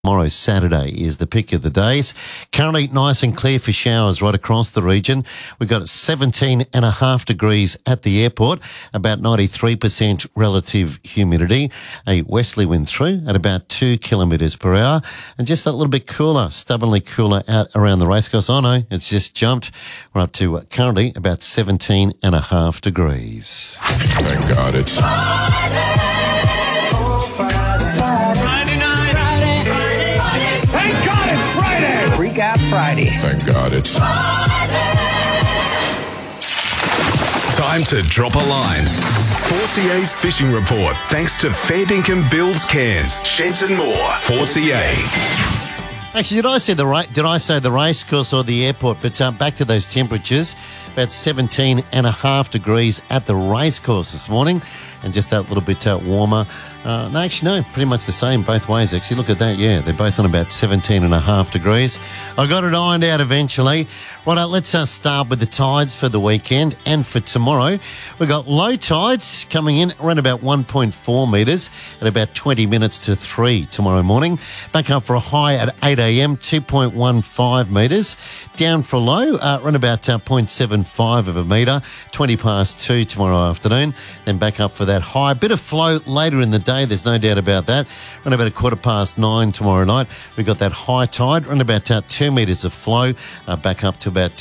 Tomorrow, Saturday, is the pick of the days. Currently nice and clear for showers right across the region. We've got 17.5 degrees at the airport, about 93% relative humidity. A westerly wind through at about 2 kilometres per hour. And just that little bit cooler, stubbornly cooler out around the racecourse. Oh no, it's just jumped. We're up to currently about 17.5 degrees. Thank God it's Friday. Thank God it's Time to drop a line. 4CA's fishing report, thanks to Fair Dinkum Builds Cairns, Sheds and more. 4CA. Actually, did I say the race course or the airport? But back to those temperatures, about 17.5 degrees at the race course this morning, and just that little bit warmer. No, pretty much the same both ways, actually. Look at that, yeah. They're both on about 17.5 degrees. I got it ironed out eventually. Right, let's start with the tides for the weekend and for tomorrow. We've got low tides coming in around about 1.4 metres at about 20 minutes to 3 tomorrow morning. Back up for a high at 8 a.m, 2.15 metres. Down for low, around about 0.75 of a metre, 20 past 2 tomorrow afternoon. Then back up for that high. Bit of flow later in the day, there's no doubt about that. Around about 9:15 tomorrow night, we've got that high tide, around about 2 metres of flow, back up to about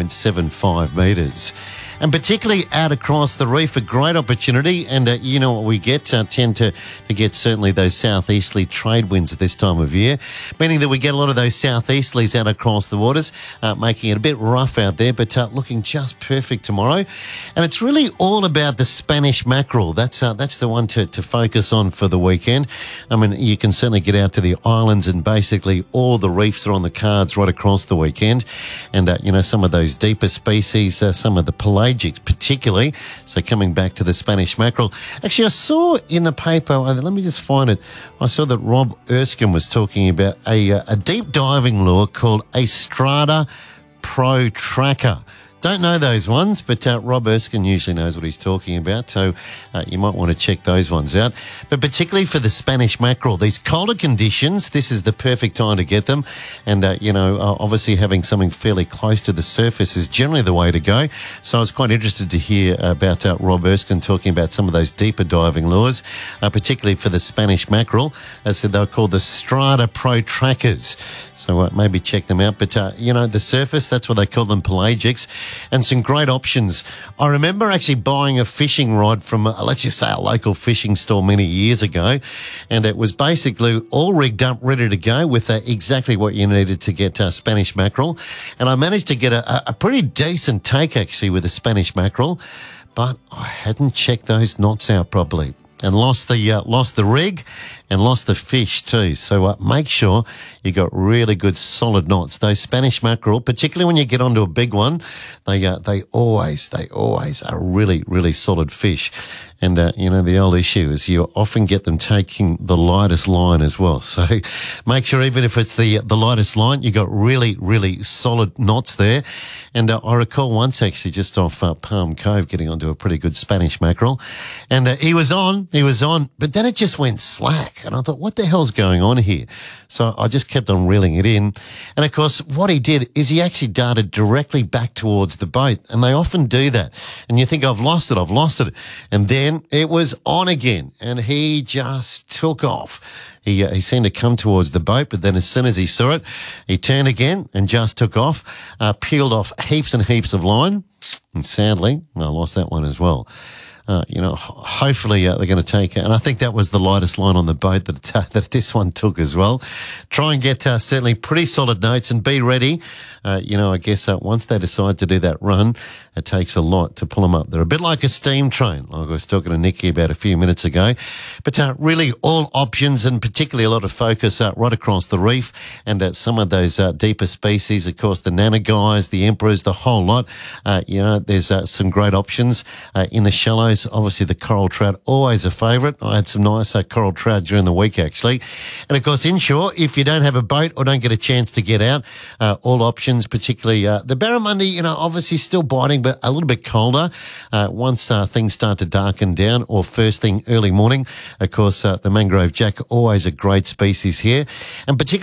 2.75 metres. And particularly out across the reef, a great opportunity. And you know what we get, tend to get certainly those southeasterly trade winds at this time of year, meaning that we get a lot of those southeasterlies out across the waters, making it a bit rough out there, but looking just perfect tomorrow. And it's really all about the Spanish mackerel. That's the one to focus on for the weekend. I mean, you can certainly get out to the islands and basically all the reefs are on the cards right across the weekend. And, some of those deeper species, some of the pelagics particularly. So coming back to the Spanish mackerel. Actually, I saw in the paper, let me just find it, I saw that Rob Erskine was talking about a deep diving lure called a Strata Pro Tracker. Don't know those ones, but Rob Erskine usually knows what he's talking about, so you might want to check those ones out. But particularly for the Spanish mackerel, these colder conditions, this is the perfect time to get them. And, obviously having something fairly close to the surface is generally the way to go. So I was quite interested to hear about Rob Erskine talking about some of those deeper diving lures, particularly for the Spanish mackerel. As I said, they're called the Strata Pro Trackers. So maybe check them out. But, the surface, that's what they call them, pelagics. And some great options. I remember actually buying a fishing rod from, let's just say, a local fishing store many years ago, and it was basically all rigged up, ready to go with exactly what you needed to get Spanish mackerel. And I managed to get a pretty decent take, actually, with the Spanish mackerel, but I hadn't checked those knots out properly and lost the rig and lost the fish too. So make sure you got really good solid knots. Those Spanish mackerel, particularly when you get onto a big one, they always are really, really solid fish. And, the old issue is you often get them taking the lightest line as well. So make sure even if it's the lightest line, you got really, really solid knots there. And I recall once actually just off Palm Cove getting onto a pretty good Spanish mackerel. And he was on, but then it just went slack. And I thought, what the hell's going on here? So I just kept on reeling it in. And, of course, what he did is he actually darted directly back towards the boat. And they often do that. And you think, I've lost it. And then it was on again. And he just took off. He seemed to come towards the boat, but then as soon as he saw it, he turned again and just took off, peeled off heaps and heaps of line. And sadly, I lost that one as well. Hopefully they're going to take it. And I think that was the lightest line on the boat that this one took as well. Try and get certainly pretty solid notes and be ready. I guess once they decide to do that run, it takes a lot to pull them up. They're a bit like a steam train, like I was talking to Nikki about a few minutes ago. But really all options and particularly a lot of focus right across the reef and some of those deeper species, of course, the nanogais, the emperors, the whole lot. There's some great options in the shallows otherwise, obviously the coral trout, always a favourite. I had some nice coral trout during the week, actually. And, of course, inshore, if you don't have a boat or don't get a chance to get out, all options, particularly the barramundi, obviously still biting, but a little bit colder. Once things start to darken down or first thing early morning, of course, the mangrove jack, always a great species here. And particularly